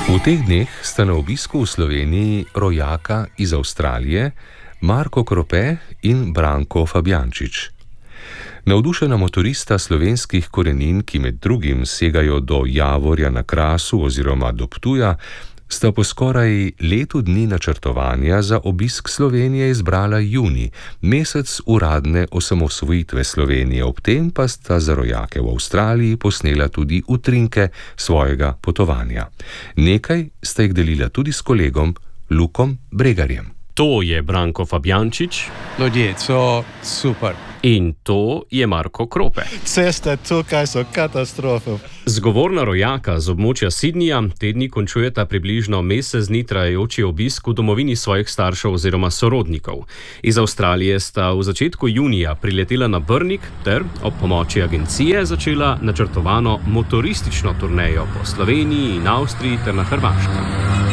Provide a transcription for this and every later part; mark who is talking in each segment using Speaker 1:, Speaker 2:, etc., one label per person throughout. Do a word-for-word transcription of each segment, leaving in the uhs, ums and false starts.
Speaker 1: V teh dneh sta na obisku v Sloveniji rojaka iz Avstralije Marko Krope in Branko Fabjančič. Navdušena motorista slovenskih korenin, ki med drugim segajo do Javorja na Krasu oziroma do Ptuja, sta po skoraj letu dni načrtovanja za obisk Slovenije izbrala junij, mesec uradne osamosvojitve Slovenije, ob tem pa sta za rojake v Avstraliji posnela tudi utrinke svojega potovanja. Nekaj sta jih delila tudi s kolegom Lukom Bregarjem.
Speaker 2: To je Branko Fabjančič.
Speaker 3: Ljudje so super.
Speaker 2: In to je Marko Krope.
Speaker 3: Ceste tukaj so katastrofe.
Speaker 2: Zgovorna rojaka z območja Sydneyja te dni končujeta približno mesec dni trajajoči obisk v domovini svojih staršev oziroma sorodnikov. Iz Avstralije sta v začetku junija priletela na Brnik ter ob pomoči agencije začela načrtovano motoristično turnejo po Sloveniji in Avstriji ter na Hrvaškem.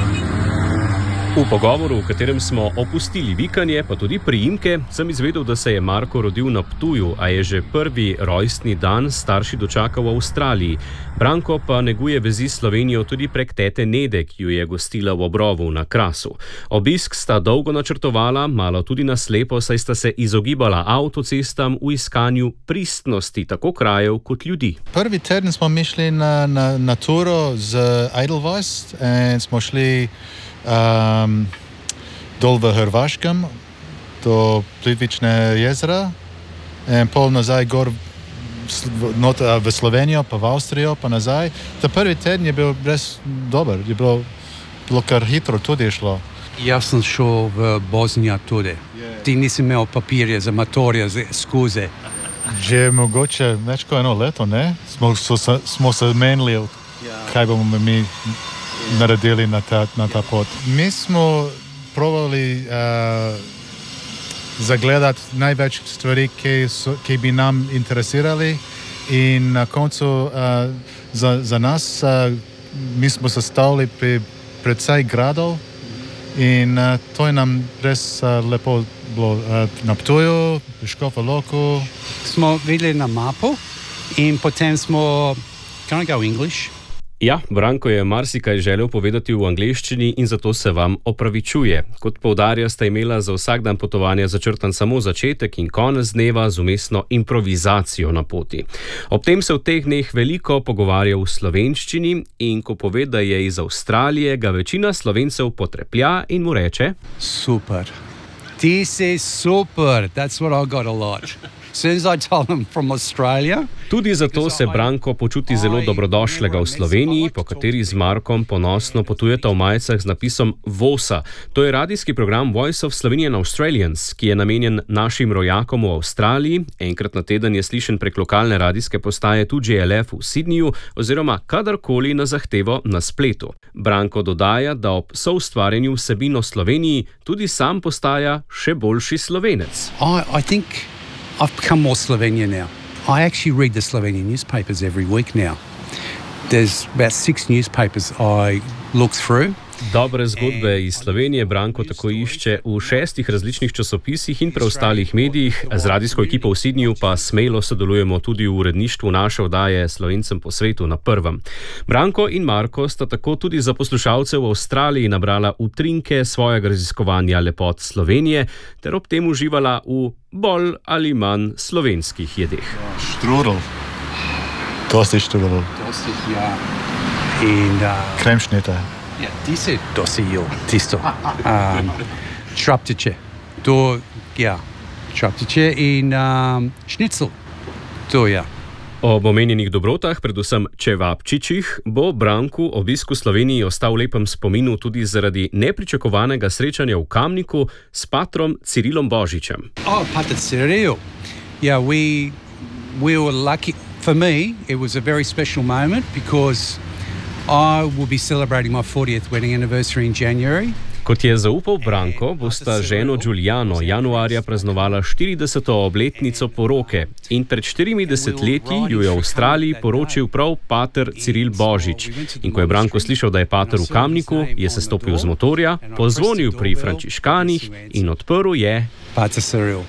Speaker 2: V pogovoru, v katerem smo opustili vikanje, pa tudi priimke, sem izvedel, da se je Marko rodil na Ptuju, a je že prvi rojstni dan starši dočakal v Avstraliji. Branko pa neguje vezi s Slovenijo tudi prek tete Nede, ki jo je gostila v Obrovu na Krasu. Obisk sta dolgo načrtovala, malo tudi na slepo, saj sta se izogibala avtocestam v iskanju pristnosti tako krajev kot ljudi.
Speaker 3: Prvi teden smo mišli na, na, na turo z Edelweiss in smo šli Um, dol v Hrvaškem do Plitvične jezera in pol nazaj gor nota v Slovenijo, pa v Avstrijo, pa nazaj. Ta prvi teden je bil res dober, je bilo, bilo kar hitro tudi šlo.
Speaker 4: Jaz sem šel v Bosnijo tudi.
Speaker 3: Yeah.
Speaker 4: Ti nisem imel papirje za motorje, za skuze.
Speaker 3: Že mogoče več kot eno leto, ne? Smo, so, smo se menili, yeah. Kaj bomo mi naredili na ta, na ta pot. Mi smo probali uh, zagledati največ stvari, ki, so, ki bi nam interesirali in na koncu uh, za, za nas uh, mi smo se stavili pri precej gradov in uh, to je nam res uh, lepo bilo uh, na Ptuju, v Škofja Loku.
Speaker 4: Smo videli na mapu in potem smo, can I go English?
Speaker 2: Ja, Branko je marsikaj želel povedati v angleščini in zato se vam opravičuje. Kot poudarja, sta imela za vsak dan potovanja začrtan samo začetek in konec dneva z vmesno improvizacijo na poti. Ob tem se v teh dneh veliko pogovarja v slovenščini in ko pove, da je iz Avstralije, ga večina Slovencev potreplja in mu reče:
Speaker 4: Super. Ti si super. That's what I got a lot. As soon as I told them from Australia.
Speaker 2: Tudi zato se Branko počuti zelo dobrodošlega v Sloveniji, po kateri z Markom ponosno potujeta v majicah z napisom VOSA. To je radijski program Voice of Slovenian Australians, ki je namenjen našim rojakom v Avstraliji. Enkrat na teden je slišen prek lokalne radijske postaje tudi J L F v Sydneyju oziroma kadarkoli na zahtevo na spletu. Branko dodaja, da ob soustvarjanju vsebin o Sloveniji tudi sam postaja še boljši Slovenec.
Speaker 4: I, I think I've become more Slovenian now. I actually read the Slovenian newspapers every week now. There's about six newspapers I look through.
Speaker 2: Dobre zgodbe iz Slovenije Branko tako išče v šestih različnih časopisih in preostalih medijih. Z radijsko ekipo v Sydneyju pa smelo sodelujemo tudi v uredništvu naše oddaje Slovencem po svetu na Prvem. Branko in Marko sta tako tudi za poslušalce v Avstraliji nabrala utrinke svojega raziskovanja lepot Slovenije ter ob tem uživala v bolj ali manj slovenskih jedeh.
Speaker 3: Štrudel. Dosti štrudel.
Speaker 4: Dosti, ja. In uh,
Speaker 3: kremšnite.
Speaker 4: Ja, ti si dosti jel, tisto. Um, Šraptiče. To, ja, šraptiče in um, šnicl. To, ja.
Speaker 2: Ob omenjenih dobrotah, predvsem čevapčičih, bo Branku obisk v Sloveniji ostal v lepem spominu tudi zaradi nepričakovanega srečanja v Kamniku s patrom Cirilom Božičem.
Speaker 4: Oh, pater Ciril. Yeah, we, we were lucky. For me, it was a very special moment because I will be celebrating my fortieth wedding anniversary in January.
Speaker 2: Kot je zaupal Branko, bosta ženo Giuliano januarja praznovala štirideseto obletnico poroke in pred štirimi desetletji ju je v Avstraliji poročil prav pater Ciril Božič. In ko je Branko slišal, da je pater v Kamniku, je se stopil z motorja, pozvonil pri frančiškanih in odprl je
Speaker 4: pater Ciril.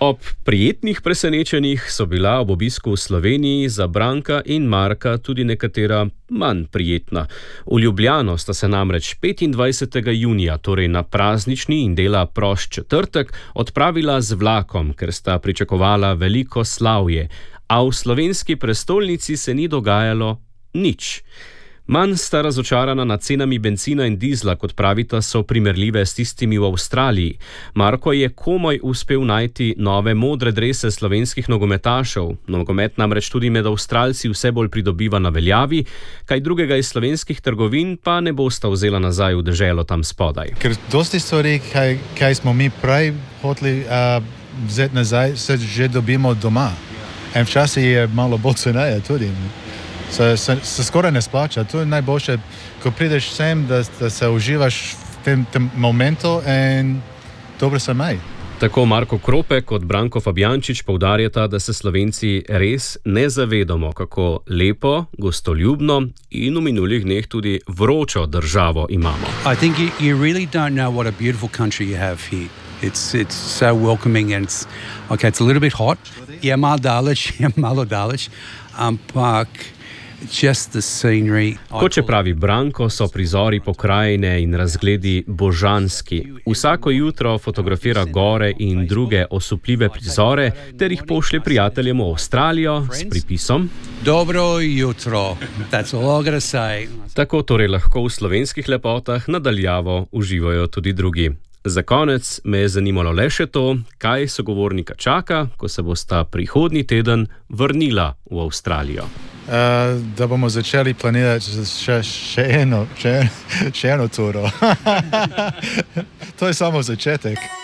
Speaker 2: Ob prijetnih presenečenjih so bila ob obisku v Sloveniji za Branka in Marka tudi nekatera manj prijetna. V Ljubljano sta se namreč petindvajsetega junija, torej na praznični in dela prost četrtek, odpravila z vlakom, ker sta pričakovala veliko slavje, a v slovenski prestolnici se ni dogajalo nič. Manj sta razočarana nad cenami bencina in dizla, kot pravita, so primerljive s tistimi v Avstraliji. Marko je komaj uspel najti nove modre drese slovenskih nogometašev. Nogomet namreč tudi med Avstralci vse bolj pridobiva na veljavi, kaj drugega iz slovenskih trgovin pa ne bosta vzela nazaj v deželo tam spodaj.
Speaker 3: Ker dosti stvari, kaj, kaj smo mi prej hoteli uh, vzeti nazaj, se že dobimo doma. In včasih je malo bolj ceneje tudi. Se, se, se skoraj ne splača. To je najboljše, ko prideš sem, da, da se uživaš v tem, tem momentu in dobro se maj.
Speaker 2: Tako Marko Krope kot Branko Fabjančič poudarjata, da se Slovenci res ne zavedamo, kako lepo, gostoljubno in v minulih dneh tudi vročo državo imamo.
Speaker 4: I think you, you really don't know what a beautiful country you have here. It's it's so welcoming and it's okay. It's a little bit hot. Yeah, malo daleč, ja, malo daleč, ampak just the scenery.
Speaker 2: Kot če pravi Branko, so prizori pokrajine in razgledi božanski. Vsako jutro fotografira gore in druge osupljive prizore ter jih pošlje prijateljem v Avstralijo s pripisom
Speaker 4: Dobro jutro. That's all I gotta say.
Speaker 2: Tako torej lahko v slovenskih lepotah nadaljavo uživajo tudi drugi. Za konec me je zanimalo le še to, kaj sogovornika čaka, ko se bosta prihodnji teden vrnila v Avstralijo.
Speaker 3: Uh, da bomo začeli planirati še, še, eno, še, še eno turo. To je samo začetek.